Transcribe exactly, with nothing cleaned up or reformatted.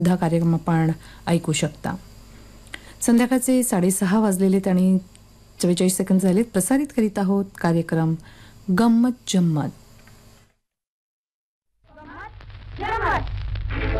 सुद्धा कार्यक्रम आपण ऐकू शकता. संध्याकाळचे साडेसहा वाजलेलेत आणि चव्वेचाळीस सेकंद झालेत. प्रसारित करीत आहोत कार्यक्रम गंमत जम्मत.